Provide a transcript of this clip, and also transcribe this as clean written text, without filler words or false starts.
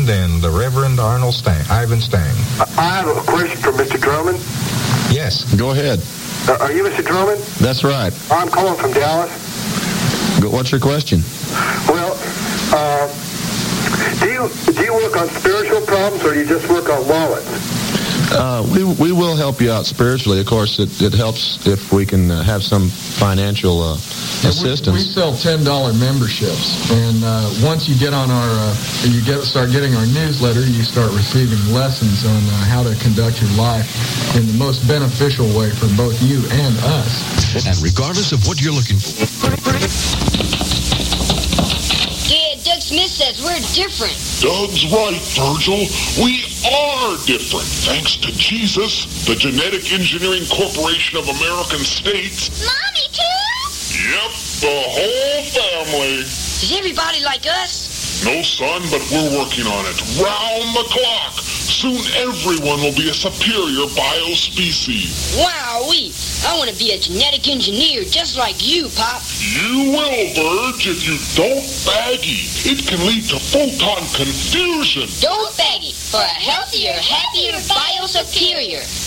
Drummond and the Reverend Arnold Ivan Stang. I have a question for Mr. Drummond. Yes. Go ahead. Are you Mr. Drummond? That's right. I'm calling from Dallas. What's your question? Well, do you work on spiritual problems, or do you just work on wallets? We will help you out spiritually. Of course, it helps if we can have some financial assistance. We sell $10 memberships, and once you get on our, start getting our newsletter, you start receiving lessons on how to conduct your life in the most beneficial way for both you and us. And regardless of what you're looking for. Yeah, Doug Smith says we're different. Doug's right, Virgil. We are different. Thanks to Jesus, the Genetic Engineering Corporation of American States. Mommy, too? Yep, the whole family. Is everybody like us? No, son, but we're working on it. Round the clock. Soon everyone will be a superior biospecies. Wowee. I want to be a genetic engineer just like you, Pop. You will, Verge, if you don't baggy. It can lead to photon confusion. Don't baggy for a healthier, happier biosuperior.